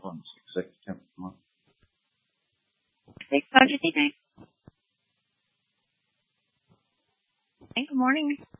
on the 6th, 10th month. 6th, how'd you see that? Hey, good morning.